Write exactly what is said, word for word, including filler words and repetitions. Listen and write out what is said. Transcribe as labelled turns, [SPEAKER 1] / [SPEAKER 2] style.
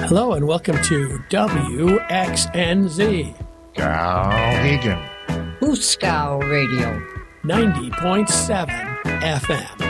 [SPEAKER 1] Hello and welcome to W X N Z.
[SPEAKER 2] Skowhegan.
[SPEAKER 3] Who's Scow Radio?
[SPEAKER 1] ninety point seven F M.